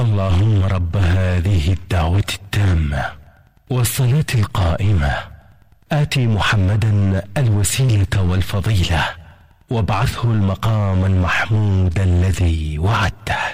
اللهم رب هذه الدعوة التامة والصلاة القائمة آتِ محمدا الوسيلة والفضيلة وابعثه المقام المحمود الذي وعدته.